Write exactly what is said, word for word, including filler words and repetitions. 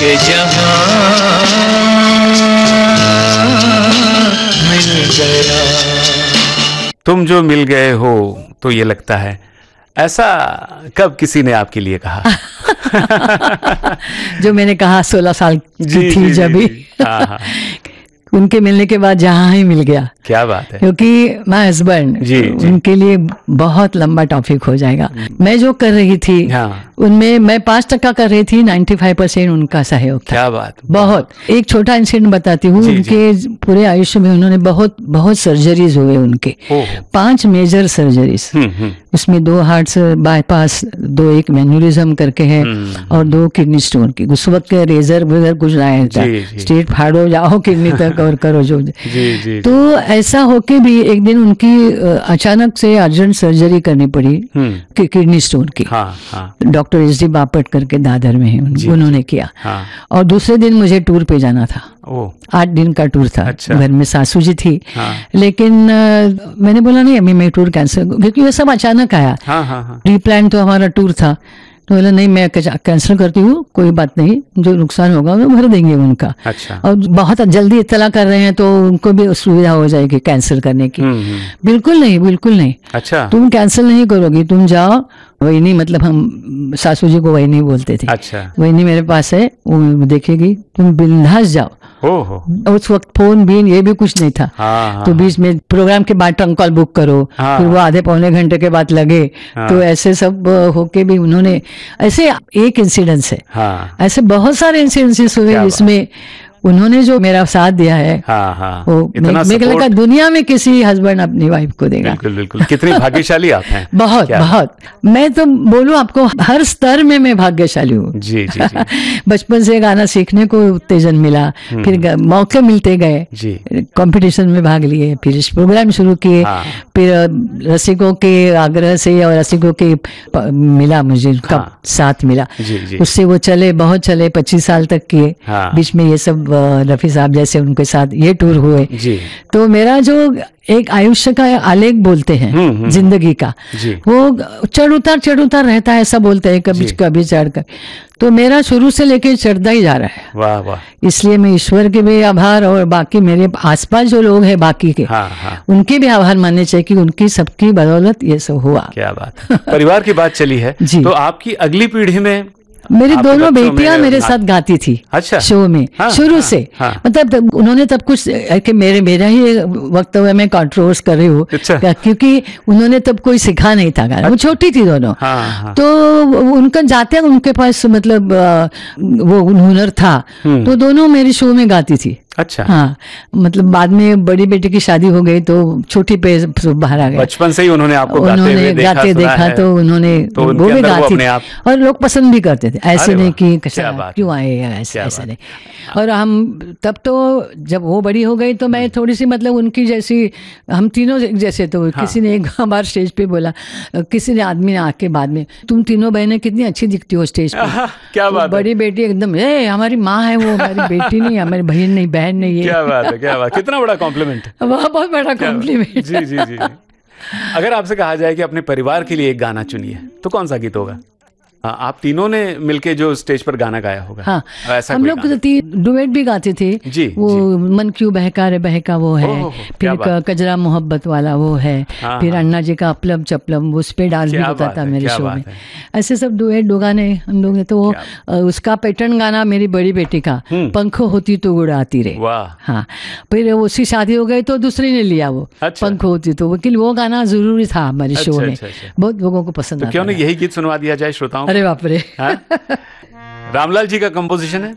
के जहां मिल गया। तुम जो मिल गए हो तो ये लगता है, ऐसा कब किसी ने आपके लिए कहा? जो मैंने कहा सोलह साल की थी जब भी, उनके मिलने के बाद जहाँ ही मिल गया। क्या बात है। क्योंकि माय हस्बैंड, उनके लिए बहुत लंबा टॉपिक हो जाएगा। मैं जो कर रही थी, हाँ। उनमें मैं पाँच टका कर रही थी, नाइन्टी फाइव परसेंट उनका सहयोग था। क्या बात। बहुत। एक छोटा इंसिडेंट बताती हूँ। उनके पूरे आयुष्य में उन्होंने बहुत बहुत सर्जरीज हुए उनके, पांच मेजर सर्जरीज। उसमें दो हार्ट बाईपास, दो एक मैन्यूरिज्म करके है, और दो किडनी स्टोन की। उस वक्त के रेजर वेजर कुछ नहीं था, स्ट्रेट फाड़ो जाओ किडनी तक और करो जो। जी, जी, तो ऐसा होके भी एक दिन उनकी अचानक से अर्जेंट सर्जरी करनी पड़ी कि किडनी स्टोन की। हाँ, हाँ। डॉक्टर एस डी बापट करके दादर में है, उन्होंने किया। हाँ। और दूसरे दिन मुझे टूर पे जाना था। आठ दिन का टूर था। अच्छा। घर में सासू जी थी। हाँ। लेकिन आ, मैंने बोला नहीं अभी मैं टूर कैंसिल, क्योंकि ये सब अचानक आया। हाँ, हाँ, हाँ। प्री प्लान तो हमारा टूर था, तो बोला नहीं मैं कैंसिल करती हूँ, कोई बात नहीं, जो नुकसान होगा वो भर देंगे उनका। अच्छा। और बहुत जल्दी इत्तला कर रहे हैं तो उनको भी सुविधा हो जाएगी कैंसिल करने की। बिल्कुल नहीं, बिल्कुल नहीं। अच्छा। तुम कैंसिल नहीं करोगी, तुम जाओ। वही नहीं, मतलब हम सासू जी को वही नहीं बोलते थे। अच्छा। वही नहीं मेरे पास है, वो देखेगी, तुम बिंदास जाओ। ओहो। उस वक्त फोन भी ये भी कुछ नहीं था। हाँ, तो बीच में प्रोग्राम के बाद ट्रंक कॉल बुक करो। हाँ, फिर वो आधे पौने घंटे के बाद लगे। हाँ, तो ऐसे सब होके भी उन्होंने, ऐसे एक इंसिडेंस है। हाँ, ऐसे बहुत सारे इंसिडेंसेस हुए जिसमें उन्होंने जो मेरा साथ दिया है। हाँ, हाँ, वो मुझे लगा दुनिया में किसी हस्बैंड अपनी वाइफ को देगा। बिल्कुल बिल्कुल। कितनी भाग्यशाली आप हैं। बहुत बहुत। मैं तो बोलूं आपको, हर स्तर में मैं भाग्यशाली हूँ। जी, जी, जी। बचपन से गाना सीखने को उत्तेजन मिला, फिर मौके मिलते गए, कंपटीशन में भाग लिए, फिर प्रोग्राम शुरू किए। हाँ। फिर रसिकों के आग्रह से और रसिकों के मिला, मुझे उनका हाँ। साथ मिला। जी, जी। उससे वो चले, बहुत चले, पच्चीस साल तक किए। हाँ। बीच में ये सब रफी साहब जैसे उनके साथ ये टूर हुए। जी। तो मेरा जो एक आयुष्य का आलेख बोलते हैं जिंदगी का, वो चढ़ उतार चढ़ उतार रहता है, ऐसा बोलते हैं, कभी कभी चढ़ कर। तो मेरा शुरू से लेके चढ़ता ही जा रहा है। वाह वाह। इसलिए मैं ईश्वर के भी आभार, और बाकी मेरे आसपास जो लोग हैं बाकी के, हाँ, हाँ। उनके भी आभार मानने चाहिए कि उनकी सबकी बदौलत ये सब हुआ। क्या बात। परिवार की बात चली है, तो आपकी अगली पीढ़ी में मेरी दोनों बेटियां मेरे साथ गाती थी। अच्छा। शो में। हाँ, शुरू हाँ, से। हाँ, मतलब तब उन्होंने तब कुछ कि मेरे मेरा ही वक्त हुआ, मैं कंट्रोवर्स कर रही हूँ। अच्छा। क्योंकि उन्होंने तब कोई सिखा नहीं था गाना। वो छोटी थी दोनों। हाँ, हाँ। तो उनका जाते उनके पास मतलब वो हुनर था, तो दोनों मेरे शो में गाती थी। अच्छा। हाँ, मतलब बाद में बड़ी बेटी की शादी हो गई तो छोटी पे बाहर आ गए। बचपन से ही उन्होंने आपको गाते हुए देखा, गाते देखा, तो उन्होंने तो वो भी गाती थी, और लोग पसंद भी करते थे। ऐसे नहीं कि क्यों आए, ऐसे ऐसे नहीं। और हम तब तो जब वो बड़ी हो गई तो मैं थोड़ी सी मतलब उनकी जैसी, हम तीनों जैसे। तो हाँ। किसी ने एक बार स्टेज पे बोला, किसी ने आदमी ने आके बाद में, तुम तीनों बहनें कितनी अच्छी दिखती हो स्टेज पे। क्या बात। बड़ी बेटी एकदम, ए हमारी माँ है वो, हमारी बेटी नहीं, हमारी बहन नहीं, बहन नहीं है। क्या बात है, क्या बात। कितना बड़ा कॉम्प्लीमेंट। वह बहुत बड़ा कॉम्प्लीमेंट। जी जी जी। अगर आपसे कहा जाए कि अपने परिवार के लिए एक गाना चुनिए, तो कौन सा गीत होगा? आप तीनों ने मिलके जो स्टेज पर गाना गाया होगा। हाँ, ऐसा हम लोग डुएट भी गाते थे। जी, वो जी। मन क्यों बहका रे बहका वो है, फिर कजरा मोहब्बत वाला वो है। हाँ, फिर अन्ना जी का अपलम चपलम, उस पे डांस भी होता था मेरे शो में। ऐसे सब डुएट दो गाने हम लोग ने। तो उसका पैटर्न गाना मेरी बड़ी बेटी का, पंखो होती तो उड़ाती रे। हाँ। फिर उसकी शादी हो गई तो दूसरी ने लिया वो, पंखो होती तो, लेकिन वो गाना जरूरी था हमारे शो में, बहुत लोगों को पसंद। क्यों नहीं यही गीत सुनवा दिया जाए श्रोताओं? अरे बाप रे। रामलाल जी का कंपोजिशन है।